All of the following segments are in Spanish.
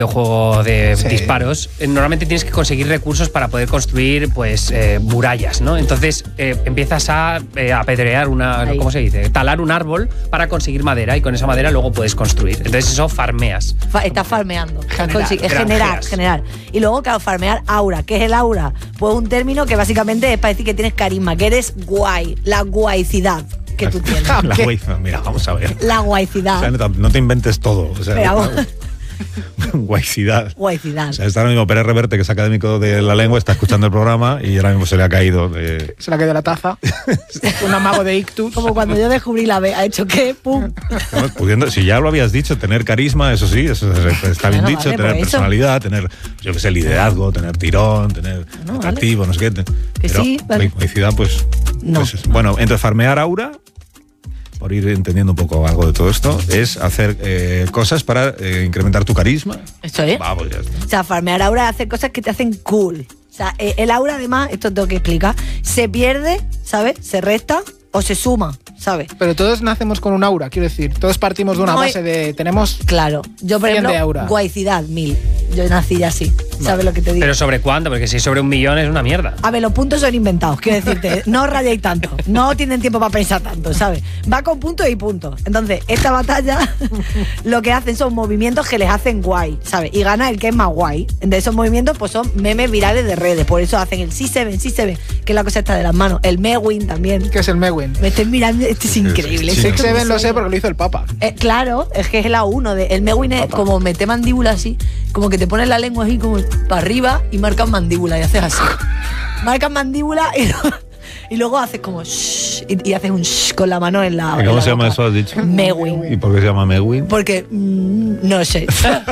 juego de disparos, normalmente tienes que conseguir recursos para poder construir pues murallas, ¿no? Entonces empiezas a apedrear ¿cómo se dice? Talar un árbol para conseguir madera y con esa madera luego puedes construir. Entonces eso farmeas. Estás farmeando. Generar. Y luego, claro, farmear aura. ¿Qué es el aura? Pues un término que básicamente es para decir que tienes carisma, que eres guay, la guaycidad que tú tienes. Mira, vamos a ver. La guaycidad. O sea, no te inventes todo. O sea, guaycidad. Guaycidad. O sea, está ahora mismo Pérez Reverte, que es académico de la lengua, está escuchando el programa y ahora mismo se le ha caído. Se le ha caído la taza. Un amago de ictus. Como cuando yo descubrí la B, ha hecho ¿qué? ¡Pum! Si ya lo habías dicho, tener carisma, eso sí, eso está bien dicho, vale, tener pues personalidad, tener, yo qué sé, liderazgo, tener tirón, tener atractivo, no sé qué. Pero sí, vale. Guaycidad, pues... No. Pues, bueno, entonces farmear aura, por ir entendiendo un poco algo de todo esto, es hacer cosas para incrementar tu carisma. Eso es. Vamos, ya está. O sea, farmear aura es hacer cosas que te hacen cool. O sea, el aura, además, esto tengo que explicar, se pierde, ¿sabes? Se resta o se suma, ¿sabes? Pero todos nacemos con un aura, quiero decir. Todos partimos de una base de... Tenemos... Claro. Yo, por ejemplo, de aura. Guaycidad, 1000. Yo nací ya así. ¿Sabes lo que te digo? ¿Pero sobre cuánto? Porque si es sobre 1 millón es una mierda. A ver, los puntos son inventados, quiero decirte. No rayéis tanto. No tienen tiempo para pensar tanto, ¿sabes? Va con puntos y puntos. Entonces, esta batalla lo que hacen son movimientos que les hacen guay, ¿sabes? Y gana el que es más guay. De esos movimientos, pues son memes virales de redes. Por eso hacen el C7, que es la cosa esta de las manos. El Mewin también. ¿Qué es el Mewin? Me estoy mirando, esto es increíble. 6-7 lo sé porque lo hizo el Papa. Claro, es que es la 1. El Mewin es como meter mandíbula así, como que te pones la lengua así como para arriba y marcas mandíbula y haces así. Marcas mandíbula y luego haces como shh, y haces un shh con la mano en la... ¿Cómo se llama eso, has dicho? Mewin. ¿Y por qué se llama Mewin? Porque no sé.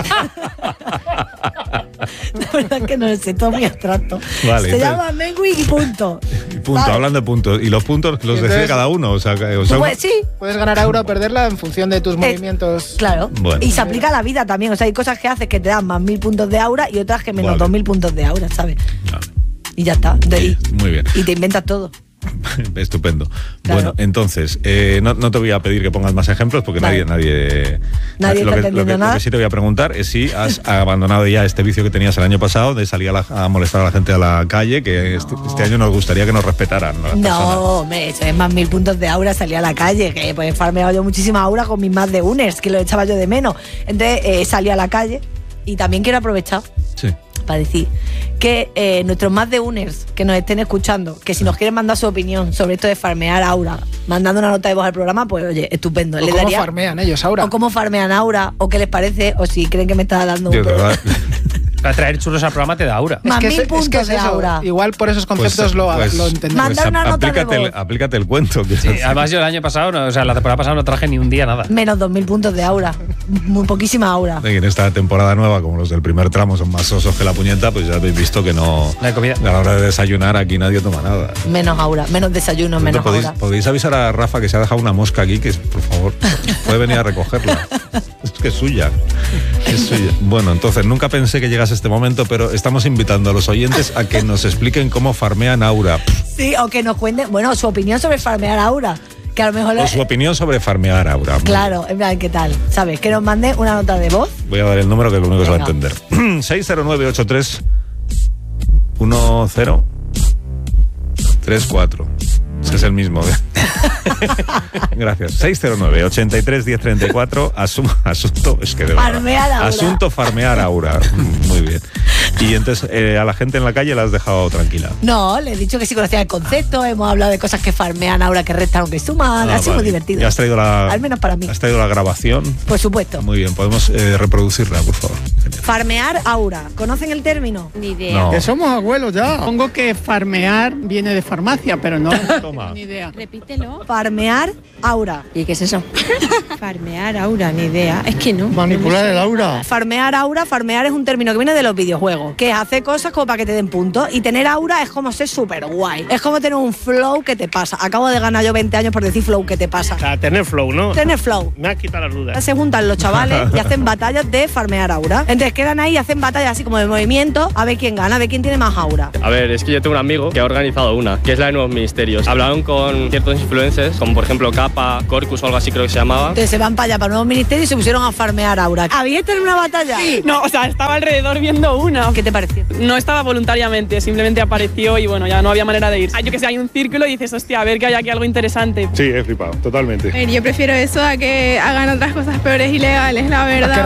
La verdad es que no lo sé, todo muy abstracto. Vale, se llama Mewin y punto. Vale. Hablando de puntos. ¿Y los puntos los decide cada uno? O sea, pues sí. Puedes ganar aura o perderla en función de tus movimientos. Claro. Bueno. Y se aplica a la vida también. O sea, hay cosas que haces que te dan más 1000 puntos de aura y otras que menos 2000 puntos de aura, ¿sabes? Vale. Y ya está. Muy bien. Y te inventas todo. Estupendo. Claro. Bueno, entonces, no te voy a pedir que pongas más ejemplos porque vale. nadie está entendiendo nada. Lo que sí te voy a preguntar es si has abandonado ya este vicio que tenías el año pasado de salir a molestar a la gente a la calle, que este año nos gustaría que nos respetaran. No, eso es más 1000 puntos de aura, salir a la calle, que pues he farmeado yo muchísima aura con mis más de uners, que lo echaba yo de menos. Entonces salí a la calle y también quiero aprovechar para decir que nuestros más de uners que nos estén escuchando, que si nos quieren mandar su opinión sobre esto de farmear aura, mandando una nota de voz al programa, pues oye, estupendo. O cómo farmean ellos aura. O cómo farmean aura, o qué les parece, o si creen que me está dando un poco. Para traer churros al programa te da aura. Más 1000 puntos de aura. Igual por esos conceptos lo entendemos. Mandar una nota de voz. Aplícate el cuento. Sí, además yo el año pasado, la temporada pasada no traje ni un día nada. Menos 2000 puntos de aura. Muy poquísima aura. Y en esta temporada nueva, como los del primer tramo son más sosos que la puñeta, pues ya habéis visto que no hay comida. A la hora de desayunar aquí nadie toma nada. Menos aura, menos desayuno, menos aura. ¿Podéis avisar a Rafa que se ha dejado una mosca aquí? Que por favor, puede venir a recogerla. Es que es suya. Es suya. Bueno, entonces nunca pensé que llegase este momento, pero estamos invitando a los oyentes a que nos expliquen cómo farmean aura. Sí, o que nos cuenten, bueno, su opinión sobre farmear aura. Que a lo mejor o su opinión sobre farmear aura. Claro, en plan, ¿qué tal? ¿Sabes? Que nos manden una nota de voz. Voy a dar el número que es lo único que se va a entender. 60983 1034. Ese es el mismo. Gracias. 609 83 1034. Asunto, es que de farmear aura. Asunto farmear aura. Muy bien. Y entonces a la gente en la calle la has dejado tranquila. No, le he dicho que sí conocía el concepto, hemos hablado de cosas que farmean aura, que restan o que suman, ha sido muy divertido. ¿Ya has traído al menos para mí. ¿Has traído la grabación? Por supuesto. Muy bien, podemos reproducirla, por favor. Genial. Farmear aura, ¿conocen el término? Ni idea. No. Que somos abuelos ya. Supongo que farmear viene de farmacia, pero no. Toma. Ni idea. Repítelo. Farmear aura. ¿Y qué es eso? Farmear aura, ni idea. Es que no. Manipular el aura. Farmear es un término que viene de los videojuegos, que es hacer cosas como para que te den puntos, y tener aura es como ser súper guay. Es como tener un flow que te pasa. Acabo de ganar yo 20 años por decir flow que te pasa. O sea, tener flow, ¿no? Tener flow. Me has quitado las dudas. Se juntan los chavales y hacen batallas de farmear aura. Entonces, quedan ahí y hacen batallas así como de movimiento, a ver quién gana, a ver quién tiene más aura. A ver, es que yo tengo un amigo que ha organizado una, que es la de Nuevos Ministerios. Hablaron con ciertos influencers, como por ejemplo Capa, Corcus o algo así creo que se llamaba. Entonces se van para allá, para Nuevos Ministerios y se pusieron a farmear aura. ¿Habíais tenido una batalla? Sí. No, o sea, estaba alrededor viendo una. ¿Qué te pareció? No estaba voluntariamente, simplemente apareció y bueno, ya no había manera de ir. Yo que sé, hay un círculo y dices, hostia, a ver que hay aquí algo interesante. Sí, he flipado, totalmente. Yo prefiero eso a que hagan otras cosas peores y legales, la verdad.